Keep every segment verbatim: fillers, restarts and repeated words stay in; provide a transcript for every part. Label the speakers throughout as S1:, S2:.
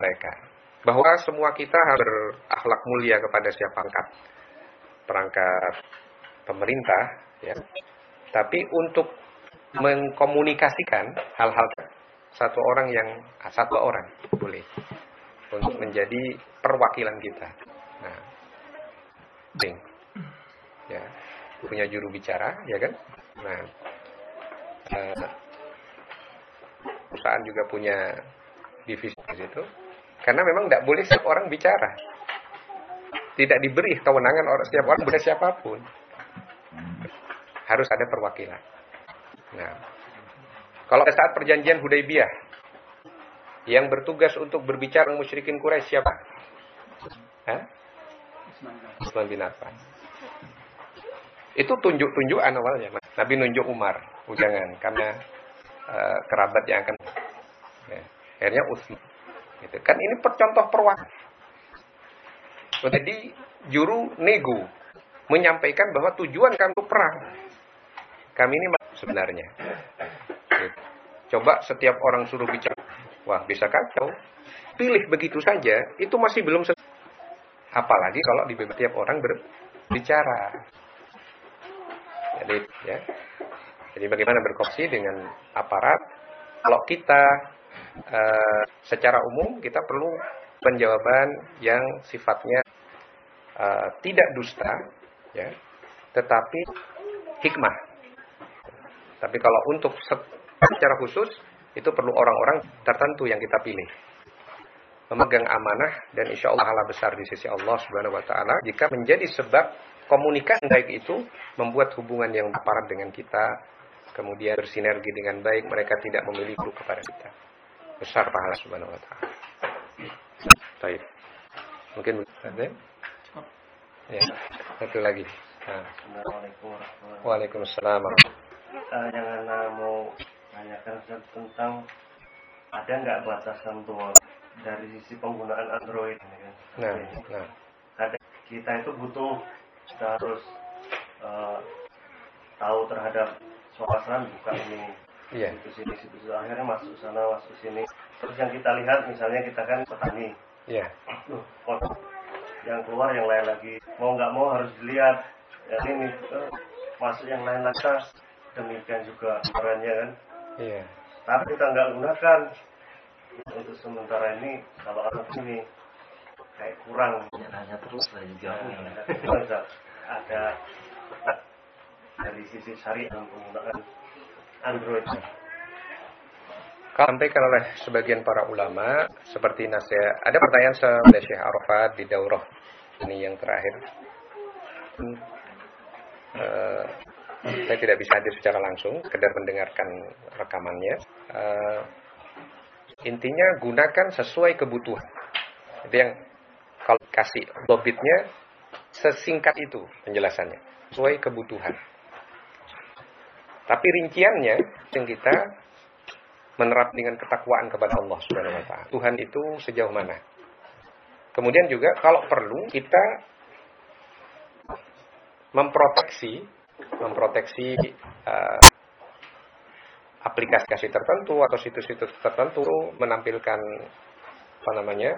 S1: mereka. Bahwa semua kita harus berakhlak mulia kepada siapa perangkat, perangkat pemerintah, ya. Tapi untuk mengkomunikasikan hal-hal satu orang yang satu orang boleh untuk menjadi perwakilan kita. Nah, penting, ya, punya juru bicara, ya kan? Nah, uh, perusahaan juga punya divisi di situ. Karena memang tidak boleh setiap orang bicara. Tidak diberi kewenangan orang setiap orang boleh siapapun. Harus ada perwakilan. Nah, kalau saat perjanjian Hudaybiyah yang bertugas untuk berbicara dengan musyrikin Quraisy siapa? Hah? Utsman bin Affan. Itu tunjuk-tunjukan awalnya. Nabi nunjuk Umar, oh, jangan, karena uh, kerabat yang akan. Ya, akhirnya Utsman. Gitu. Kan ini contoh perwakilan. Jadi juru nego menyampaikan bahwa tujuan kami itu perang. Kami ini sebenarnya. Gitu. Coba setiap orang suruh bicara, wah bisa kacau. Pilih begitu saja, itu masih belum selesai. Apalagi kalau di setiap orang berbicara. Jadi, ya. Jadi bagaimana berkomunikasi dengan aparat? Kalau kita uh, secara umum kita perlu penjawaban yang sifatnya uh, tidak dusta, ya, tetapi hikmah. Tapi kalau untuk secara khusus itu perlu orang-orang tertentu yang kita pilih, memegang amanah dan insya Allah pahala besar di sisi Allah Subhanahu Wa Taala jika menjadi sebab komunikasi baik itu membuat hubungan yang aparat dengan kita kemudian bersinergi dengan baik, mereka tidak memiliki kepada kita. Besar pahala Subhanahu Wa Taala. Baik. Mungkin ada? Ya, satu lagi. Nah.
S2: Assalamualaikum warahmatullahi wabarakatuh.
S1: Waalaikumsalam.
S2: Uh, yang Anda mau tanyakan tentang ada nggak batasan tuh dari sisi penggunaan Android ini kan?
S1: Nah, nah.
S2: Kadang kita itu butuh kita harus uh, tahu terhadap suasana buka ini.
S1: Iya.
S2: Situ sini, situ sini, akhirnya masuk sana, masuk sini. Terus yang kita lihat misalnya kita kan petani.
S1: Iya.
S2: Tuh, yang keluar yang lain lagi. Mau nggak mau harus dilihat. Ya ini uh, masuk yang lain lagi. Demikian juga perannya kan. Iya. Tapi kita nggak gunakan. Untuk sementara ini kalau anak ini kayak kurang.
S3: Hanya terus lagi jauh.
S2: Ada, ada dari sisi syariah penggunaan Android.
S1: Sampaikan oleh sebagian para ulama seperti nasihat. Ada pertanyaan oleh Syekh Arafat di daurah ini yang terakhir. Uh, saya tidak bisa hadir secara langsung, sekedar mendengarkan rekamannya. Uh, intinya gunakan sesuai kebutuhan. Jadi yang kalau kasih dobitnya sesingkat itu penjelasannya, sesuai kebutuhan. Tapi rinciannya yang kita menerap dengan ketakwaan kepada Allah Subhanahu Wa Taala. Tuhan itu sejauh mana? Kemudian juga kalau perlu kita memproteksi, memproteksi uh, aplikasi tertentu atau situs-situs tertentu menampilkan apa namanya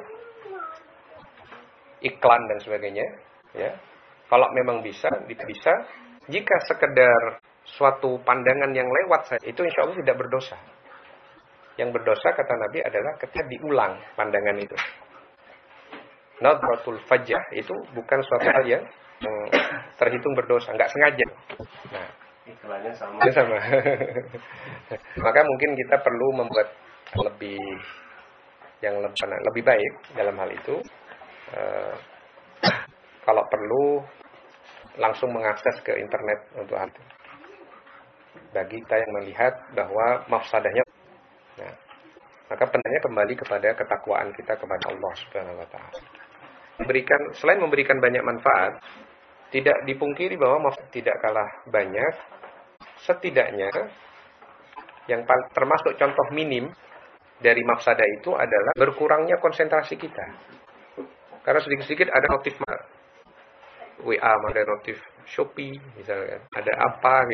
S1: iklan dan sebagainya. Ya, kalau memang bisa, bisa. Jika sekedar suatu pandangan yang lewat saja, itu insya Allah tidak berdosa. Yang berdosa kata Nabi adalah ketika diulang pandangan itu. Nadratul fajah itu bukan suatu hal yang terhitung berdosa, nggak sengaja. Nah,
S2: iklannya sama.
S1: sama. Maka mungkin kita perlu membuat lebih yang lebih, lebih baik dalam hal itu. Uh, kalau perlu langsung mengakses ke internet untuk hal itu. Bagi kita yang melihat bahwa mafsadahnya. Nah, maka pentingnya kembali kepada ketakwaan kita kepada Allah Subhanahu Wa Taala. Memberikan selain memberikan banyak manfaat, tidak dipungkiri bahwa mafsadah tidak kalah banyak. Setidaknya yang termasuk contoh minim dari mafsadah itu adalah berkurangnya konsentrasi kita. Karena sedikit-sedikit ada notif W A, ada notif Shopee, misalnya ada apa